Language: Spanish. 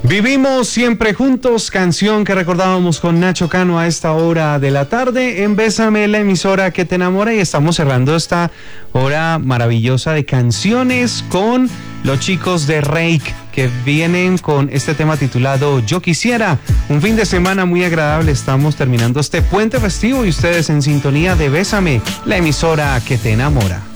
Vivimos siempre juntos, canción que recordábamos con Nacho Cano a esta hora de la tarde en Bésame, la emisora que te enamora, y estamos cerrando esta hora maravillosa de canciones con los chicos de Reik, que vienen con este tema titulado Yo Quisiera. Un fin de semana muy agradable, estamos terminando este puente festivo y ustedes en sintonía de Bésame, la emisora que te enamora.